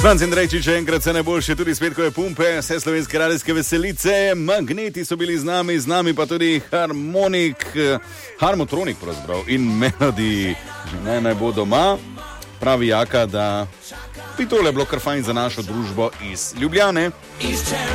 Franc Indrejčič, še enkrat vse najboljše, tudi Spetkove pumpe, vse slovenske radijske veselice, Magneti so bili z nami pa tudi Harmotronik pravzaprav in Melody, naj bo doma. Pravi Jaka, da bi tole bilo kar fajn za našo družbo iz Ljubljane.